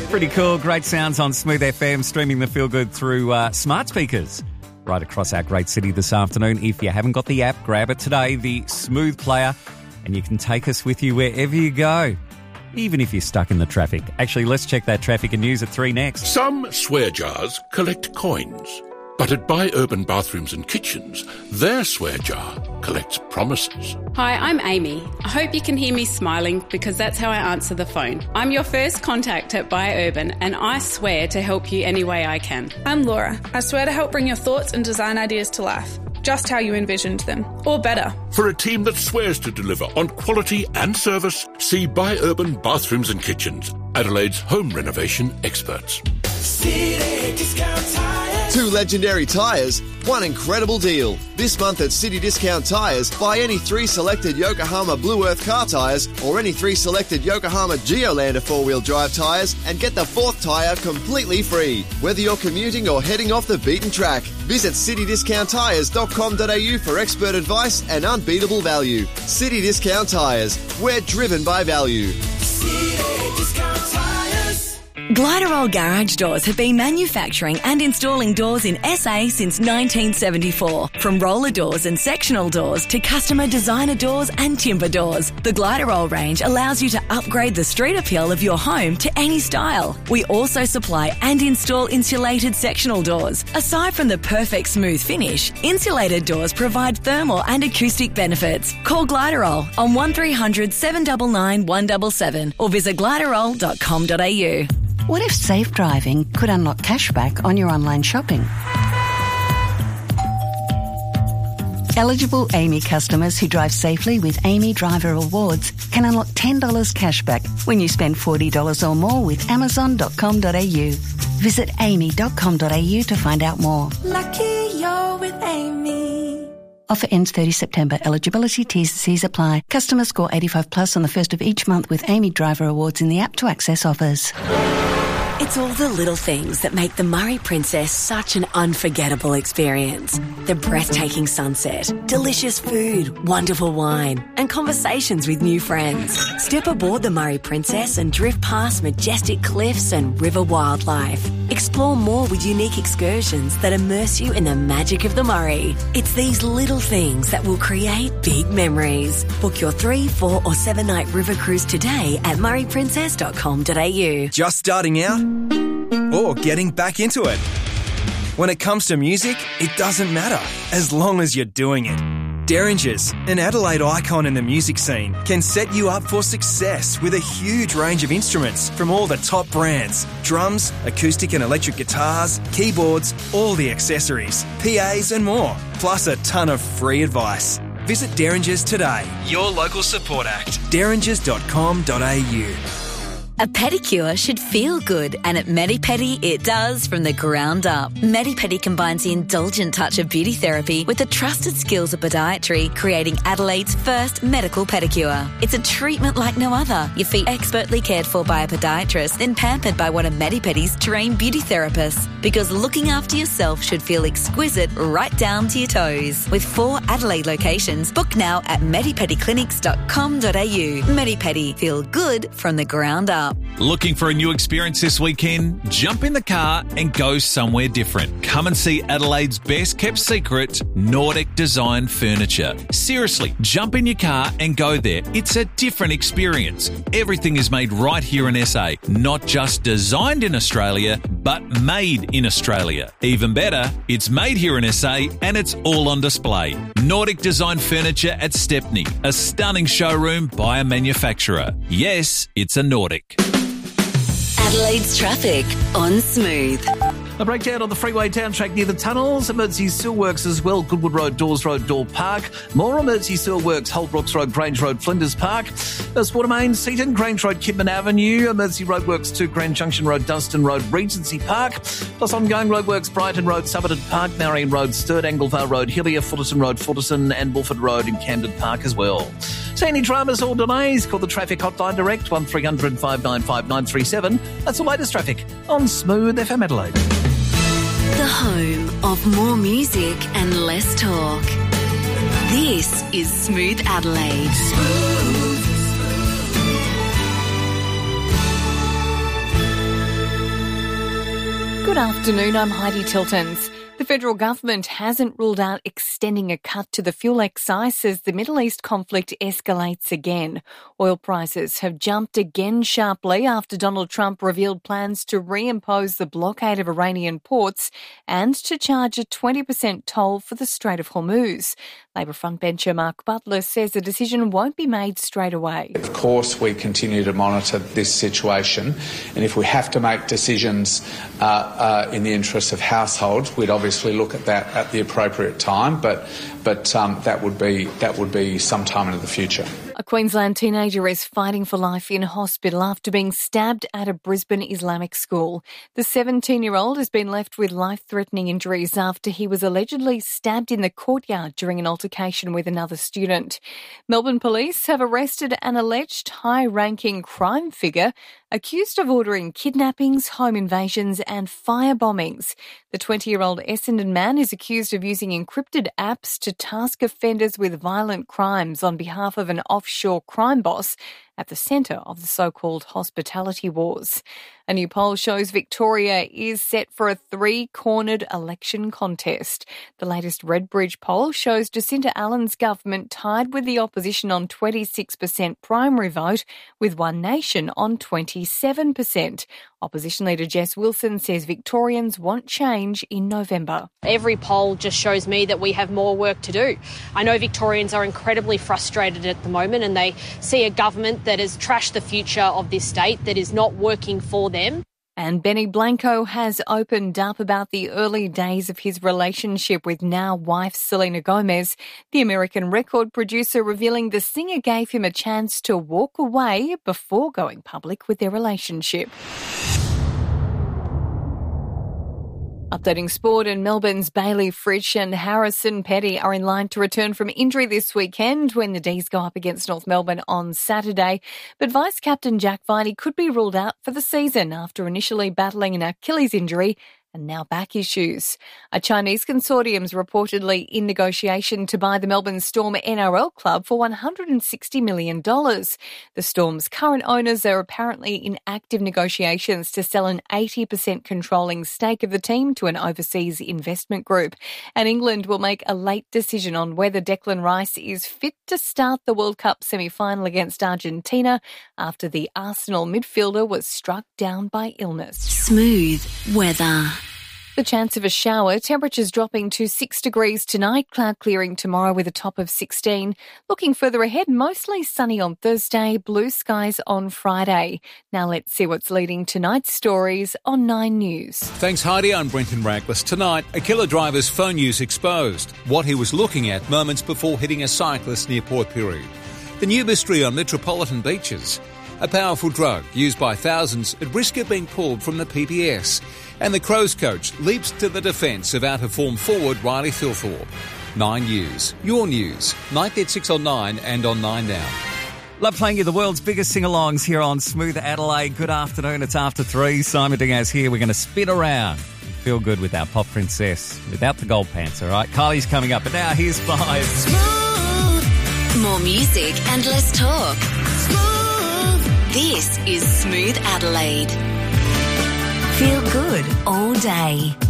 Pretty cool. Great sounds on Smooth FM, streaming the Feel Good through smart speakers right across our great city this afternoon. If you haven't got the app, grab it today, the Smooth Player, and you can take us with you wherever you go, even if you're stuck in the traffic. Actually, let's check that traffic and news at 3 next. Some swear jars collect coins, but at Buy Urban Bathrooms and Kitchens, their swear jar collects promises. Hi, I'm Amy. I hope you can hear me smiling because that's how I answer the phone. I'm your first contact at Buy Urban, and I swear to help you any way I can. I'm Laura. I swear to help bring your thoughts and design ideas to life, just how you envisioned them, or better. For a team that swears to deliver on quality and service, see Buy Urban Bathrooms and Kitchens, Adelaide's home renovation experts. City Discount Tires. 2 legendary tyres, 1 incredible deal. This month at City Discount Tyres, buy any 3 selected Yokohama Blue Earth car tyres or any 3 selected Yokohama Geolander 4-wheel drive tyres and get the 4th tyre completely free. Whether you're commuting or heading off the beaten track, visit citydiscounttyres.com.au for expert advice and unbeatable value. City Discount Tyres, we're driven by value. City Discount Tires. Gliderol Garage Doors have been manufacturing and installing doors in SA since 1974. From roller doors and sectional doors to customer designer doors and timber doors, the Gliderol range allows you to upgrade the street appeal of your home to any style. We also supply and install insulated sectional doors. Aside from the perfect smooth finish, insulated doors provide thermal and acoustic benefits. Call Gliderol on 1300 799 177 or visit gliderol.com.au. What if safe driving could unlock cashback on your online shopping? Eligible AAMI customers who drive safely with AAMI Driver Awards can unlock $10 cashback when you spend $40 or more with Amazon.com.au. Visit aami.com.au to find out more. Lucky you're with Amy. Offer ends 30 September. Eligibility T's and C's apply. Customers score 85 plus on the first of each month with AAMI Driver Awards in the app to access offers. It's all the little things that make the Murray Princess such an unforgettable experience. The breathtaking sunset, delicious food, wonderful wine, and conversations with new friends. Step aboard the Murray Princess and drift past majestic cliffs and river wildlife. Explore more with unique excursions that immerse you in the magic of the Murray. It's these little things that will create big memories. Book your 3, 4 or 7 night river cruise today at murrayprincess.com.au. Just starting out or getting back into it? When it comes to music, it doesn't matter as long as you're doing it. Derringers, an Adelaide icon in the music scene, can set you up for success with a huge range of instruments from all the top brands. Drums, acoustic and electric guitars, keyboards, all the accessories, PAs and more, plus a ton of free advice. Visit Derringers today, your local support act, derringers.com.au. A pedicure should feel good, and at Medipedi it does from the ground up. Medipedi combines the indulgent touch of beauty therapy with the trusted skills of podiatry, creating Adelaide's first medical pedicure. It's a treatment like no other. Your feet expertly cared for by a podiatrist, then pampered by one of Medipedi's trained beauty therapists. Because looking after yourself should feel exquisite right down to your toes. With 4 Adelaide locations, book now at medipediclinics.com.au. Medipedi, feel good from the ground up. Looking for a new experience this weekend? Jump in the car and go somewhere different. Come and see Adelaide's best kept secret, Nordic Design Furniture. Seriously, jump in your car and go there. It's a different experience. Everything is made right here in SA. Not just designed in Australia, but made in Australia. Even better, it's made here in SA and it's all on display. Nordic Design Furniture at Stepney, a stunning showroom by a manufacturer. Yes, it's a Nordic. Adelaide's traffic on Smooth. A breakdown on the freeway down track near the tunnels. Emergency Sewer Works as well. Goodwood Road, Dawes Road, Door Park. More Emergency Sewer Works, Holbrooks Road, Grange Road, Flinders Park. There's Watermain, Seaton, Grange Road, Kidman Avenue. Emergency Roadworks 2, Grand Junction Road, Dunstan Road, Regency Park. Plus ongoing roadworks, Brighton Road, Somerton Park, Marion Road, Sturt, Anglevale Road, Hillier, Fullerton Road, Fullerton and Wolford Road in Camden Park as well. See any dramas or delays? Call the traffic hotline direct, 1300 595 937. That's the latest traffic on Smooth FM Adelaide. The home of more music and less talk. This is Smooth Adelaide. Good afternoon, I'm Heidi Tiltons. The federal government hasn't ruled out extending a cut to the fuel excise as the Middle East conflict escalates again. Oil prices have jumped again sharply after Donald Trump revealed plans to reimpose the blockade of Iranian ports and to charge a 20% toll for the Strait of Hormuz. Labor frontbencher Mark Butler says the decision won't be made straight away. Of course, we continue to monitor this situation, and if we have to make decisions in the interests of households, we'd obviously look at that at the appropriate time, but that would be sometime into the future. A Queensland teenager is fighting for life in hospital after being stabbed at a Brisbane Islamic school. The 17-year-old has been left with life-threatening injuries after he was allegedly stabbed in the courtyard during an altercation with another student. Melbourne police have arrested an alleged high-ranking crime figure accused of ordering kidnappings, home invasions and fire bombings. The 20-year-old Essendon man is accused of using encrypted apps to task offenders with violent crimes on behalf of an offshore crime boss at the centre of the so-called hospitality wars. A new poll shows Victoria is set for a three-cornered election contest. The latest Redbridge poll shows Jacinta Allen's government tied with the opposition on 26% primary vote, with One Nation on 27%. Opposition leader Jess Wilson says Victorians want change in November. Every poll just shows me that we have more work to do. I know Victorians are incredibly frustrated at the moment and they see a government that has trashed the future of this state, that is not working for them. And Benny Blanco has opened up about the early days of his relationship with now wife Selena Gomez. The American record producer revealing the singer gave him a chance to walk away before going public with their relationship. Updating sport, and Melbourne's Bailey Fritsch and Harrison Petty are in line to return from injury this weekend when the D's go up against North Melbourne on Saturday. But vice-captain Jack Viney could be ruled out for the season after initially battling an Achilles injury and now back issues. A Chinese consortium's reportedly in negotiation to buy the Melbourne Storm NRL club for $160 million. The Storm's current owners are apparently in active negotiations to sell an 80% controlling stake of the team to an overseas investment group. And England will make a late decision on whether Declan Rice is fit to start the World Cup semi-final against Argentina after the Arsenal midfielder was struck down by illness. Smooth weather. The chance of a shower, temperatures dropping to 6 degrees tonight, cloud clearing tomorrow with a top of 16. Looking further ahead, mostly sunny on Thursday, blue skies on Friday. Now let's see what's leading tonight's stories on 9 News. Thanks, Heidi. I'm Brenton Raglis. Tonight, a killer driver's phone use exposed. What he was looking at moments before hitting a cyclist near Port Pirie. The new mystery on metropolitan beaches. A powerful drug used by thousands at risk of being pulled from the PBS. And the Crows coach leaps to the defence of out-of-form forward Riley Thilthorpe. 9 News. Your news. 9:36 on 9 and on 9 now. Love playing you the world's biggest sing-alongs here on Smooth Adelaide. Good afternoon. It's after 3. Simon Dingo's here. We're going to spin around. Feel good with our pop princess. Without the gold pants, all right? Kylie's coming up. But now here's 5. Smooth. More music and less talk. Smooth. This is Smooth Adelaide. Feel good all day.